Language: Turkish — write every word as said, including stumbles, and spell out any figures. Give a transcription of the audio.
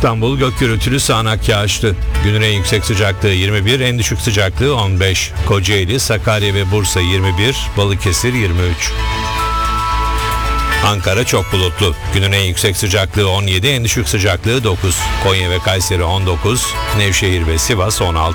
İstanbul gök gürültülü sağanak yağışlı. Günün en yüksek sıcaklığı yirmi bir, en düşük sıcaklığı on beş. Kocaeli, Sakarya ve Bursa yirmi bir, Balıkesir yirmi üç. Ankara çok bulutlu. Günün en yüksek sıcaklığı on yedi, en düşük sıcaklığı dokuz. Konya ve Kayseri on dokuz, Nevşehir ve Sivas on altı.